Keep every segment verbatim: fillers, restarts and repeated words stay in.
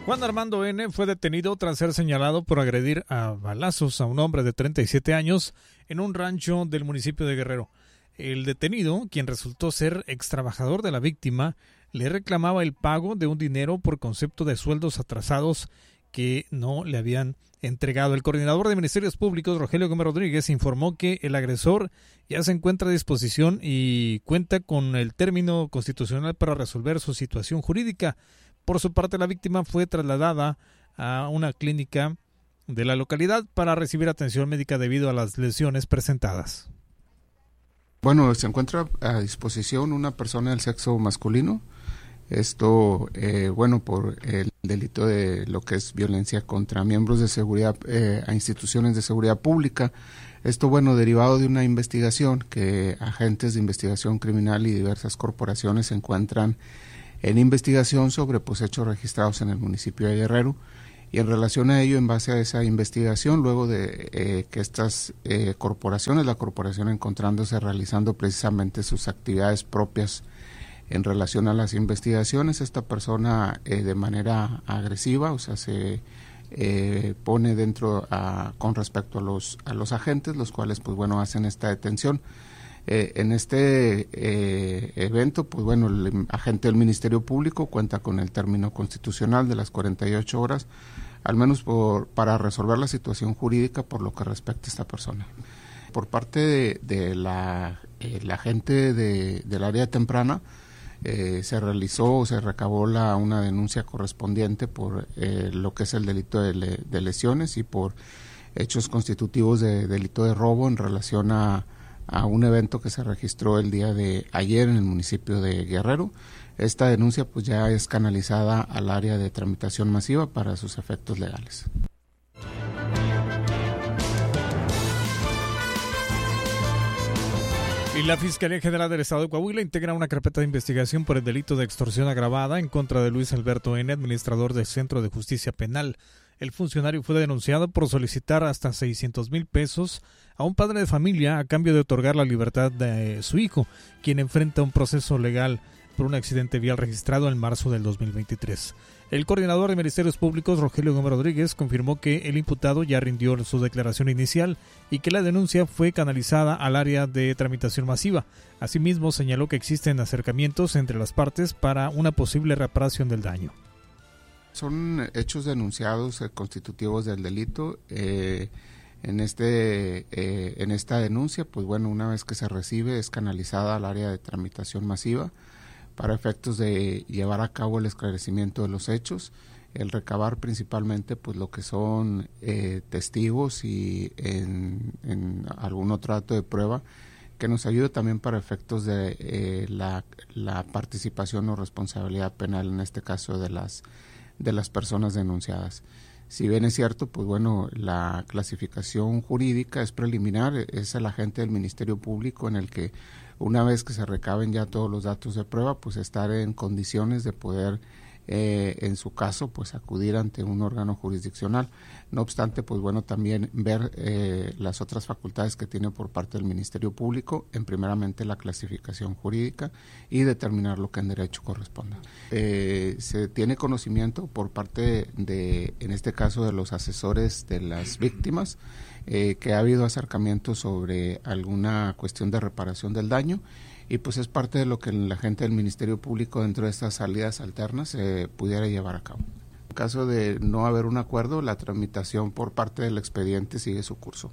Juan Armando N. fue detenido tras ser señalado por agredir a balazos a un hombre de treinta y siete años en un rancho del municipio de Guerrero. El detenido, quien resultó ser extrabajador de la víctima, le reclamaba el pago de un dinero por concepto de sueldos atrasados que no le habían entregado. El coordinador de Ministerios Públicos, Rogelio Gómez Rodríguez, informó que el agresor ya se encuentra a disposición y cuenta con el término constitucional para resolver su situación jurídica. Por su parte, la víctima fue trasladada a una clínica de la localidad para recibir atención médica debido a las lesiones presentadas. Bueno, se encuentra a disposición una persona del sexo masculino. Esto, eh, bueno, por el delito de lo que es violencia contra miembros de seguridad, eh, a instituciones de seguridad pública. Esto, bueno, derivado de una investigación que agentes de investigación criminal y diversas corporaciones se encuentran en investigación sobre pues hechos registrados en el municipio de Guerrero. Y en relación a ello, en base a esa investigación, luego de eh, que estas eh, corporaciones, la corporación encontrándose realizando precisamente sus actividades propias en relación a las investigaciones, esta persona eh, de manera agresiva, o sea, se eh, pone dentro a, con respecto a los a los agentes, los cuales pues bueno hacen esta detención. Eh, en este eh, evento, pues bueno, el agente del Ministerio Público cuenta con el término constitucional de las cuarenta y ocho horas, al menos por, para resolver la situación jurídica por lo que respecta a esta persona. Por parte de, de la, eh, la agente de, del área temprana, eh, se realizó o se recabó la, una denuncia correspondiente por eh, lo que es el delito de, le, de lesiones y por hechos constitutivos de delito de robo en relación a a un evento que se registró el día de ayer en el municipio de Guerrero. Esta denuncia pues ya es canalizada al área de tramitación masiva para sus efectos legales. Y la Fiscalía General del Estado de Coahuila integra una carpeta de investigación por el delito de extorsión agravada en contra de Luis Alberto N., administrador del Centro de Justicia Penal. El funcionario fue denunciado por solicitar hasta seiscientos mil pesos a un padre de familia a cambio de otorgar la libertad de su hijo, quien enfrenta un proceso legal por un accidente vial registrado en marzo del dos mil veintitrés. El coordinador de Ministerios Públicos, Rogelio Gómez Rodríguez, confirmó que el imputado ya rindió su declaración inicial y que la denuncia fue canalizada al área de tramitación masiva. Asimismo, señaló que existen acercamientos entre las partes para una posible reparación del daño. Son hechos denunciados eh, constitutivos del delito. Eh, en este eh, en esta denuncia, pues bueno, una vez que se recibe es canalizada al área de tramitación masiva para efectos de llevar a cabo el esclarecimiento de los hechos, el recabar principalmente pues lo que son eh, testigos y en, en algún otro acto de prueba que nos ayude también para efectos de eh, la, la participación o responsabilidad penal, en este caso de las de las personas denunciadas. Si bien es cierto, pues bueno, la clasificación jurídica es preliminar, es el agente del Ministerio Público en el que una vez que se recaben ya todos los datos de prueba, pues estar en condiciones de poder, eh, en su caso, pues acudir ante un órgano jurisdiccional. No obstante, pues bueno, también ver eh, las otras facultades que tiene por parte del Ministerio Público, en primeramente la clasificación jurídica y determinar lo que en derecho corresponda. Eh, se tiene conocimiento por parte de, en este caso, de los asesores de las víctimas, eh, que ha habido acercamientos sobre alguna cuestión de reparación del daño, y pues es parte de lo que la gente del Ministerio Público dentro de estas salidas alternas eh, pudiera llevar a cabo. En caso de no haber un acuerdo, la tramitación por parte del expediente sigue su curso.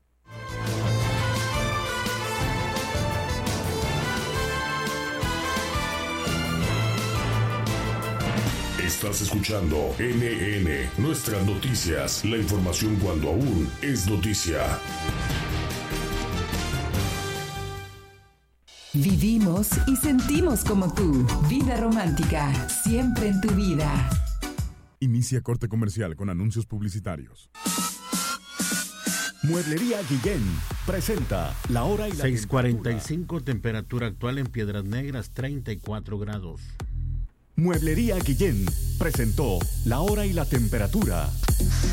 Estás escuchando N N, Nuestras Noticias, la información cuando aún es noticia. Vivimos y sentimos como tú. Vida romántica, siempre en tu vida. Inicia corte comercial con anuncios publicitarios. Mueblería Guillén presenta la hora y la seis cuarenta y cinco, temperatura actual en Piedras Negras, treinta y cuatro grados. Mueblería Guillén presentó la hora y la temperatura.